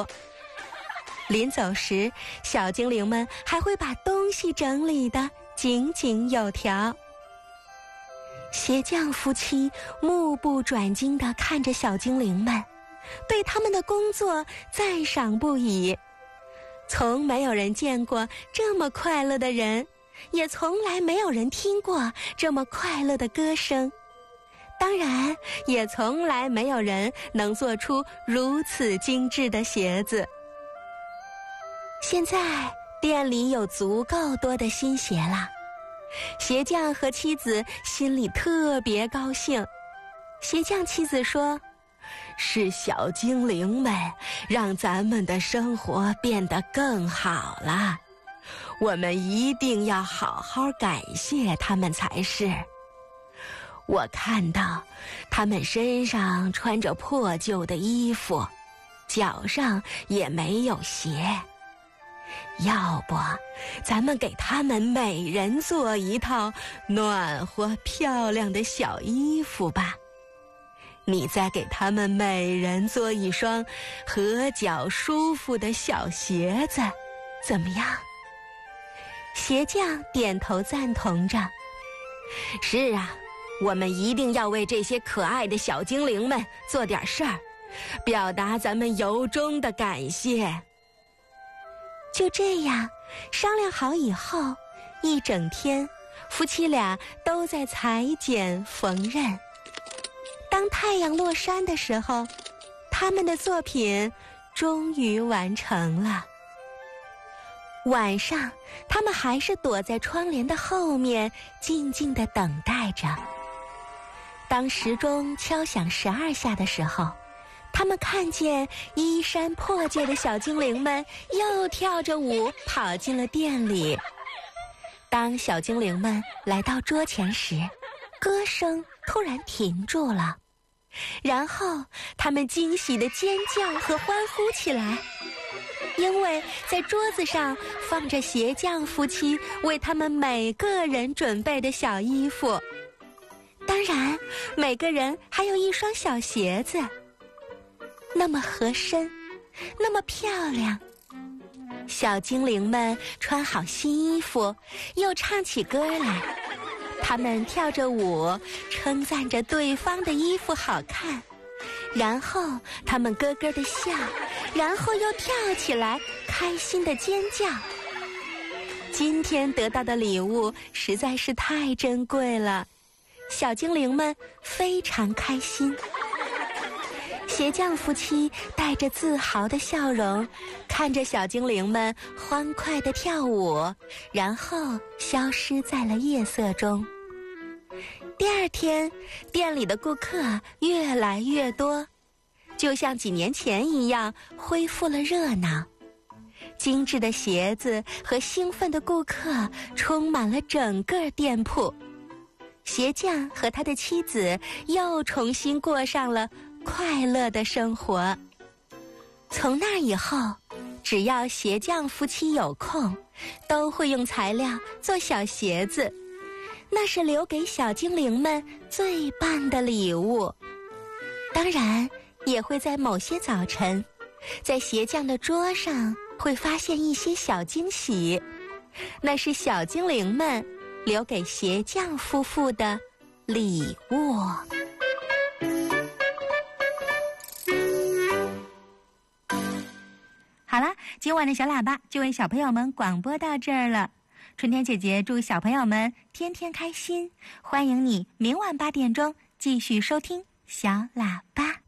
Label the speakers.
Speaker 1: 福。临走时，小精灵们还会把东西整理得井井有条。鞋匠夫妻目不转睛地看着小精灵们，对他们的工作赞赏不已。从没有人见过这么快乐的人，也从来没有人听过这么快乐的歌声。当然，也从来没有人能做出如此精致的鞋子。现在店里有足够多的新鞋了，鞋匠和妻子心里特别高兴。鞋匠妻子说：“是小精灵们让咱们的生活变得更好了，我们一定要好好感谢他们才是。我看到他们身上穿着破旧的衣服，脚上也没有鞋。要不咱们给他们每人做一套暖和漂亮的小衣服吧，你再给他们每人做一双合脚舒服的小鞋子，怎么样？”鞋匠点头赞同着：“是啊，我们一定要为这些可爱的小精灵们做点事儿，表达咱们由衷的感谢。”就这样，商量好以后，一整天，夫妻俩都在裁剪缝纫。当太阳落山的时候，他们的作品终于完成了。晚上，他们还是躲在窗帘的后面，静静地等待着。当时钟敲响12下的时候，他们看见衣衫破旧的小精灵们又跳着舞跑进了店里。当小精灵们来到桌前时，歌声突然停住了，然后他们惊喜地尖叫和欢呼起来，因为在桌子上放着鞋匠夫妻为他们每个人准备的小衣服，当然每个人还有一双小鞋子，那么合身，那么漂亮。小精灵们穿好新衣服，又唱起歌来。他们跳着舞，称赞着对方的衣服好看，然后他们咯咯地笑，然后又跳起来，开心地尖叫。今天得到的礼物实在是太珍贵了，小精灵们非常开心。鞋匠夫妻带着自豪的笑容，看着小精灵们欢快地跳舞，然后消失在了夜色中。第二天，店里的顾客越来越多，就像几年前一样，恢复了热闹。精致的鞋子和兴奋的顾客充满了整个店铺。鞋匠和他的妻子又重新过上了快乐的生活。从那以后，只要鞋匠夫妻有空，都会用材料做小鞋子，那是留给小精灵们最棒的礼物。当然，也会在某些早晨，在鞋匠的桌上会发现一些小惊喜，那是小精灵们留给鞋匠夫妇的礼物。
Speaker 2: 好了，今晚的小喇叭就为小朋友们广播到这儿了。春天姐姐祝小朋友们天天开心，欢迎你明晚8点钟继续收听小喇叭。